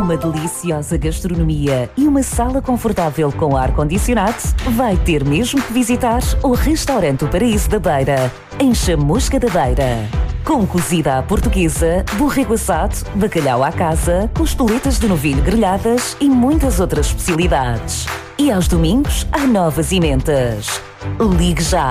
uma deliciosa gastronomia e uma sala confortável com ar-condicionado, vai ter mesmo que visitar o Restaurante O Paraíso da Beira, em Chamusca da Beira. Com cozida à portuguesa, borrego assado, bacalhau à casa, costeletas de novilho grelhadas e muitas outras especialidades. E aos domingos, há novas emendas. Ligue já!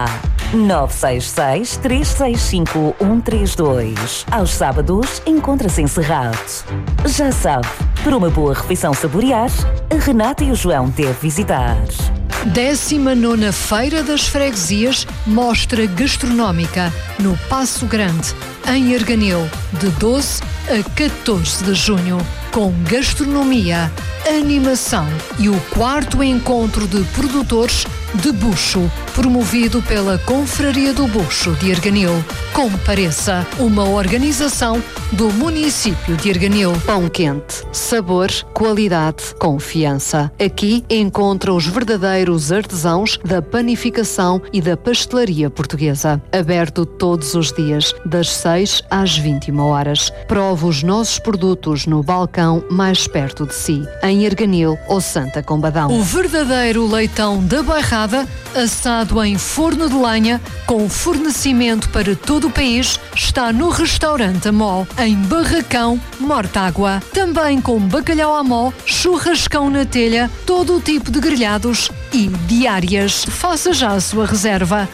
966-365-132. Aos sábados, encontra-se encerrado. Já sabe, para uma boa refeição saborear, a Renata e o João devem visitar. 19ª Feira das Freguesias, mostra gastronómica no Paço Grande, em Arganil, de 12 a 14 de junho, com gastronomia, animação e o 4º encontro de produtores de bucho, promovido pela Confraria do Bucho de Arganil. Compareça, uma organização do município de Arganil. Pão quente, sabor, qualidade, confiança. Aqui encontra os verdadeiros artesãos da panificação e da pastelaria portuguesa. Aberto todos os dias, das 6 às 21 horas. Prove os nossos produtos no balcão mais perto de si, em Arganil ou Santa Combadão. O verdadeiro leitão da Bairrada, assado em forno de lenha, com fornecimento para todo o país, está no Restaurante Amó, em Barracão, Mortágua. Também com bacalhau à mó, churrascão na telha, todo o tipo de grelhados e diárias. Faça já a sua reserva.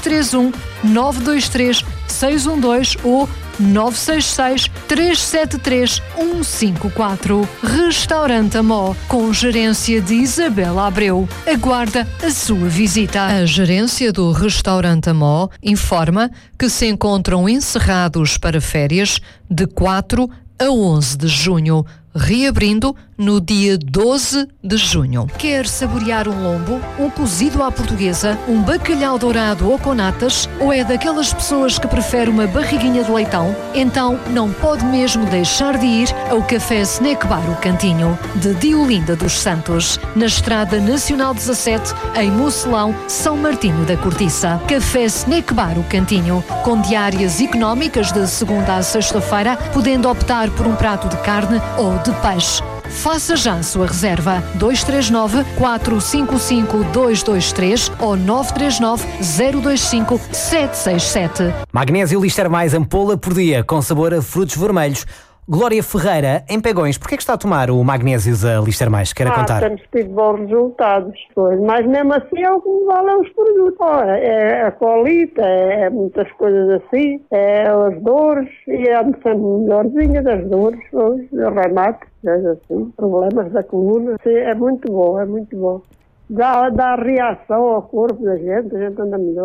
231-923-612 ou 966-373-154. Restaurante Amó, com gerência de Isabela Abreu. Aguarda a sua visita. A gerência do Restaurante Amó informa que se encontram encerrados para férias de 4 a 11 de junho, reabrindo no dia 12 de junho. Quer saborear um lombo, um cozido à portuguesa, um bacalhau dourado ou com natas, ou é daquelas pessoas que prefere uma barriguinha de leitão? Então não pode mesmo deixar de ir ao Café Snack Bar O Cantinho, de Diolinda dos Santos, na Estrada Nacional 17, em Mocelão, São Martinho da Cortiça. Café Snack Bar O Cantinho, com diárias económicas de segunda a sexta-feira, podendo optar por um prato de carne ou de peixe. Faça já a sua reserva. 239-455-223 ou 939-025-767. Magnésio Lister Mais ampola por dia, com sabor a frutos vermelhos. Glória Ferreira, em Pegões, porquê é que está a tomar o Magnésio da Lister Mais? Quer contar? Temos tido bons resultados, pois. Mas mesmo assim é o que me valem os produtos. Ora, é a colite, é muitas coisas assim, é as dores, e é sempre melhorzinha das dores, hoje, remate, assim, problemas da coluna. Sim, é muito bom, é muito bom. Dá reação ao corpo da gente, a gente anda melhor.